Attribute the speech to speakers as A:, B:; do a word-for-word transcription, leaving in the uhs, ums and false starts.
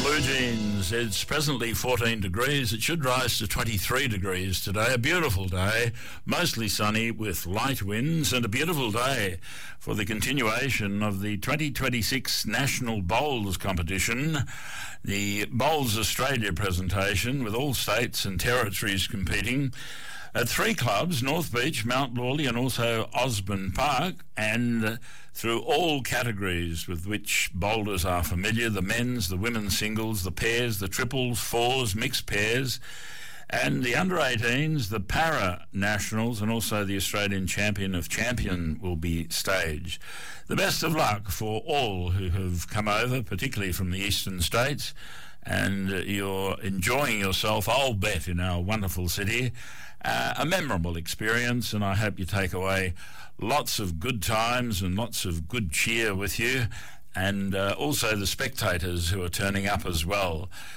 A: Blue Jeans. It's presently fourteen degrees. It should rise to twenty-three degrees today. A beautiful day, mostly sunny with light winds, and a beautiful day for the continuation of the twenty twenty-six National Bowls Competition, the Bowls Australia presentation with all states and territories competing at three clubs, North Beach, Mount Lawley and also Osborne Park, and uh, through all categories with which bowlers are familiar, the men's, the women's singles, the pairs, the triples, fours, mixed pairs, and the under eighteens, the para-nationals, and also the Australian Champion of Champion will be staged. The best of luck for all who have come over, particularly from the eastern states, and uh, you're enjoying yourself, I'll bet, in our wonderful city. Uh, a memorable experience, and I hope you take away lots of good times and lots of good cheer with you, and uh, also the spectators who are turning up as well.